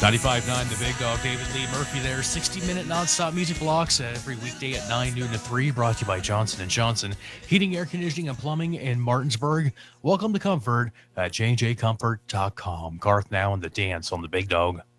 95.9 The Big Dog, David Lee Murphy there. 60-minute nonstop music blocks every weekday at 9, noon to 3, brought to you by Johnson & Johnson. Heating, air conditioning, and plumbing in Martinsburg. Welcome to Comfort at jjcomfort.com. Garth now and the dance on The Big Dog.